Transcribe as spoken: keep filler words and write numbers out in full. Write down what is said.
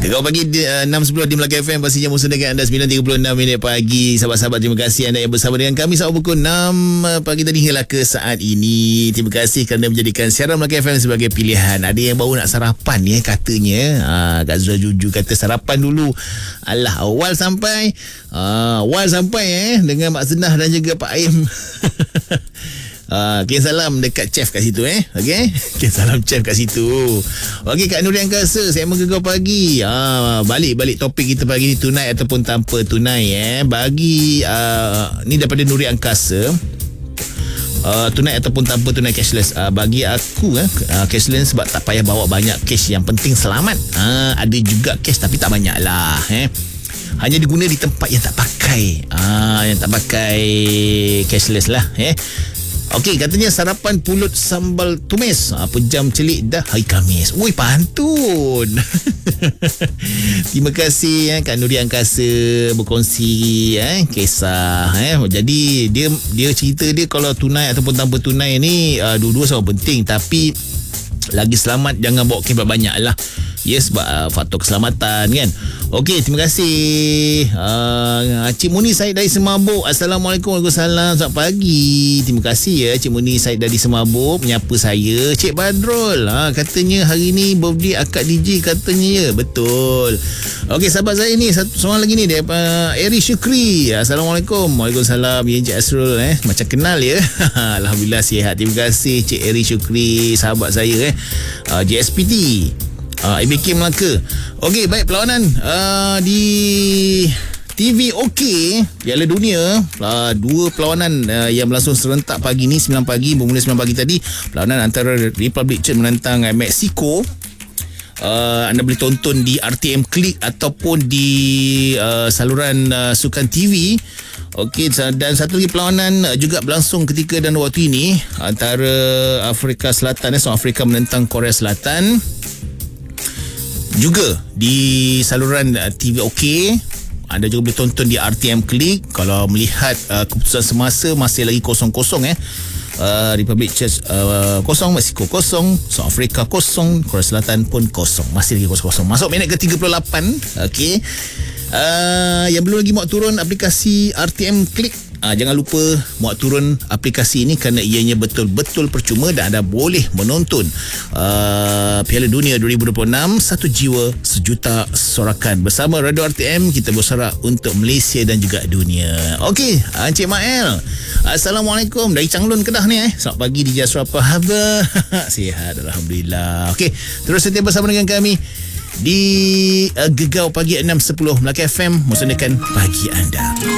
Gegar pagi uh, enam sepuluh di Melaka F M. Pastinya musuh dengan anda sembilan tiga puluh enam minit pagi. Sahabat-sahabat, terima kasih anda yang bersama dengan kami saat pukul enam pagi tadi hingga ke saat ini. Terima kasih kerana menjadikan siaran Melaka F M sebagai pilihan. Ada yang baru nak sarapan ya katanya. Ha, Kak Zura Juju kata sarapan dulu. Alah, awal sampai uh, awal sampai eh dengan Mak Senah dan juga Pak Aim. Ah, kirim salam dekat chef kat situ eh. Okey. Kirim salam chef kat situ. Okey, Kak Nuri Angkasa, saya menggegar pagi. Ah, balik-balik topik kita pagi ni, tunai ataupun tanpa tunai eh. Bagi uh, ni daripada Nuri Angkasa. Uh, tunai ataupun tanpa tunai cashless. Uh, bagi aku eh uh, cashless sebab tak payah bawa banyak cash, yang penting selamat. Uh, ada juga cash tapi tak banyak lah eh. Hanya diguna di tempat yang tak pakai. Ah, yang tak pakai cashless lah eh. Okey, katanya sarapan pulut sambal tumis. Apa jam celik dah hari Khamis. Ui, pantun. Terima kasih eh, Kak Nuri Angkasa berkongsi eh, kisah eh. Jadi dia dia cerita dia kalau tunai ataupun tanpa tunai ni uh, dua-dua sama penting, tapi lagi selamat jangan bawa cash banyak lah. Ya, sebab uh, faktor keselamatan kan. Okey, terima kasih uh, Cik Muni Said dari Semabuk. Assalamualaikum. Waalaikumsalam. Selamat pagi. Terima kasih ya Cik Muni Said dari Semabuk menyapa saya. Cik Badrul ha, katanya hari ni birthday akak D J katanya ya. Betul. Okey, sahabat saya ni satu seorang lagi ni dia uh, Eri Syukri. Assalamualaikum. Waalaikumsalam. Ya Cik Asrul eh. Macam kenal ya. Alhamdulillah sihat. Terima kasih Cik Eri Syukri, sahabat saya eh. uh, J S P T Uh, A B K Melaka. Okey, baik, perlawanan uh, di T V OK Piala Dunia, uh, dua perlawanan uh, yang berlangsung serentak pagi ni sembilan pagi, bermula sembilan pagi tadi. Perlawanan antara Republic Czech menentang uh, Mexico. Uh, anda boleh tonton di R T M Click ataupun di uh, saluran uh, Sukan T V. Okey, dan satu lagi perlawanan uh, juga berlangsung ketika dan waktu ini antara Afrika Selatan eh, South Africa menentang Korea Selatan. Juga di saluran uh, T V OK. Anda juga boleh tonton di R T M Click. Kalau melihat uh, keputusan semasa, masih lagi kosong-kosong eh. Uh, Republic Czech uh, kosong, Mexico kosong, South Africa kosong, Korea Selatan pun kosong. Masih lagi kosong-kosong. Masuk minit ke tiga puluh lapan. Okey. Uh, yang belum lagi muat turun aplikasi R T M Click, uh, jangan lupa muat turun aplikasi ini kerana ianya betul-betul percuma dan anda boleh menonton uh, Piala Dunia dua ribu dua puluh enam satu jiwa sejuta sorakan. Bersama Radio R T M kita bersorak untuk Malaysia dan juga dunia. Okey, Encik Mael, Assalamualaikum dari Changlun, Kedah ni eh. Selamat pagi di Jasra, apa khabar? Sihat, Alhamdulillah. Okey, terus setia bersama dengan kami di uh, Gegar Pagi enam sepuluh Melaka F M, musnahkan pagi anda.